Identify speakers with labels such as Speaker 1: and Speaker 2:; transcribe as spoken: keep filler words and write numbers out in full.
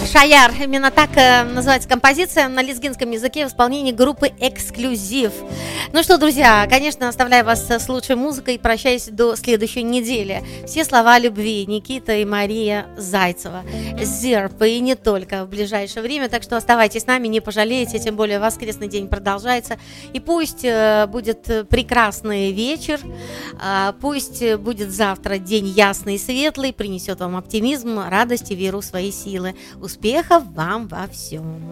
Speaker 1: Шаяр. Именно так э, называется композиция на лезгинском языке в исполнении группы «Эксклюзив». Ну что, друзья, конечно, оставляю вас с лучшей музыкой и прощаюсь до следующей недели. Все слова любви. Никита и Мария Зайцева. Зерп и не только в ближайшее время. Так что оставайтесь с нами, не пожалеете. Тем более воскресный день продолжается. И пусть э, будет прекрасный вечер. Э, пусть будет завтра день ясный и светлый. Принесет вам оптимизм, радость и веру в свои силы. Успехов вам во всем!